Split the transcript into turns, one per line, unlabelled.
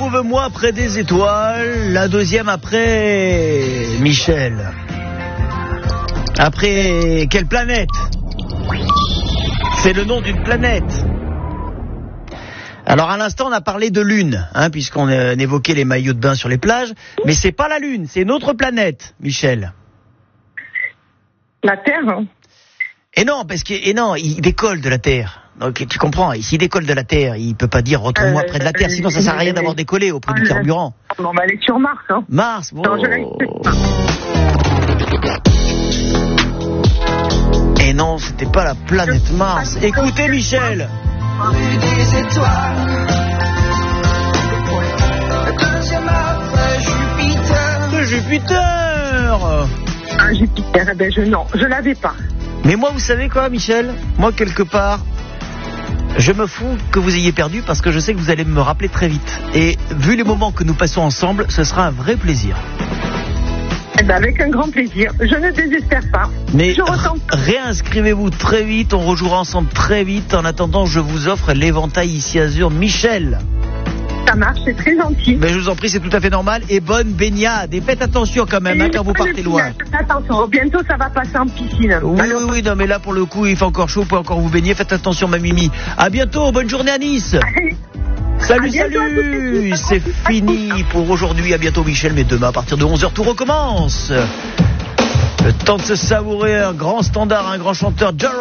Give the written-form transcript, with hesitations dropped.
Trouve-moi près des étoiles. La deuxième après Michel. Après quelle planète? C'est le nom d'une planète. Alors à l'instant on a parlé de Lune, puisqu'on évoquait les maillots de bain sur les plages, mais c'est pas la Lune, c'est une autre planète, Michel.
La Terre.
Et non, il décolle de la Terre. Donc tu comprends, s'il décolle de la Terre, il peut pas dire retrouve-moi près de la Terre, sinon ça sert à rien d'avoir décollé auprès du carburant.
On va aller sur Mars.
Mars, bon. Et non, c'était pas la planète Mars. Écoutez Michel.
Des étoiles. Deuxième après Jupiter.
De Jupiter.
Ah, Jupiter, je l'avais pas.
Mais moi, vous savez quoi, Michel? Moi, quelque part, je me fous que vous ayez perdu parce que je sais que vous allez me rappeler très vite. Et vu les moments que nous passons ensemble, ce sera un vrai plaisir.
Avec un grand plaisir. Je ne désespère pas.
Mais réinscrivez-vous très vite, on rejouera ensemble très vite. En attendant, je vous offre l'éventail ici Azur. Michel.
Ça marche, c'est très gentil.
Mais je vous en prie, c'est tout à fait normal. Et bonne baignade. Et faites attention quand même quand vous partez loin.
Attention, bientôt ça va passer en piscine.
Oui, non mais là pour le coup, il fait encore chaud, vous pouvez encore vous baigner. Faites attention ma Mimi. À bientôt, bonne journée à Nice. Salut, c'est fini pour aujourd'hui. À bientôt Michel, mais demain à partir de 11h tout recommence. Le temps de se savourer un grand standard, un grand chanteur.